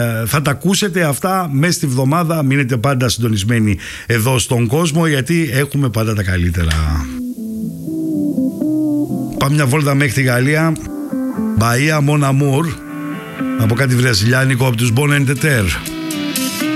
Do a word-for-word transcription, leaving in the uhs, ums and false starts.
Θα τα ακούσετε αυτά μέσα στη βδομάδα. Μείνετε πάντα συντονισμένοι εδώ στον κόσμο, γιατί έχουμε πάντα τα καλύτερα. Πάμε μια βόλτα μέχρι τη Γαλλία. Bahia Mon Amour, από κάτι βραζιλιάνικο από τους Bon and the Terre.